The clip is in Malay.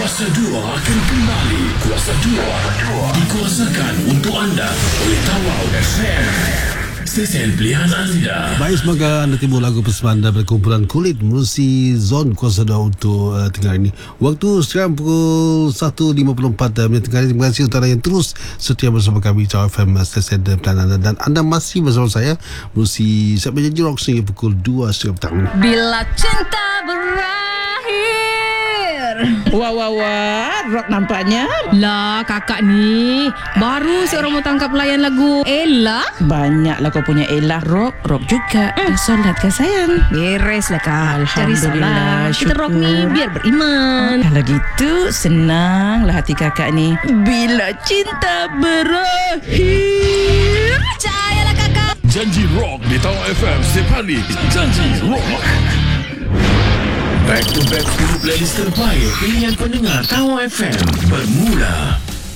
Kuasa 2 akan kembali. Kuasa 2 dikuasakan untuk anda oleh Tawau FM, stesen pilihan anda. Baik, semoga anda timbul lagu persembahan daripada kumpulan Kulit menerusi Zon Kuasa 2 untuk tengah ini. Waktu sekarang pukul 1.54 minit tengah ini. Terima kasih untuk anda yang terus setia bersama kami Tawau FM, stesen pilihan anda. Dan anda masih bersama saya menerusi Sampai Janji Rock sehingga pukul 2.30 petang. Bila cinta berakhir. Wah, rock nampaknya. Lah kakak ni baru seorang mau tangkap layan lagu Ella. Banyaklah kau punya Ella. Rock juga. Solat ke sayang? Beres lah kak. Cari Alhamdulillah, salah. Kita rock ni biar beriman. Kalau gitu senanglah hati kakak ni. Bila cinta berakhir. Percayalah kakak. Janji Rock di Tawau FM setiap hari. Janji Rock. Back to back 10 playlist terbaik pilihan pendengar Tawau FM bermula.